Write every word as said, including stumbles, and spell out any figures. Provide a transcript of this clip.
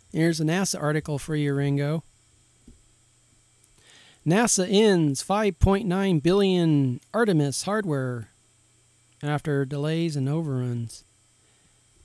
Here's a NASA article for you, Ringo. NASA ends five point nine billion dollars Artemis hardware after delays and overruns.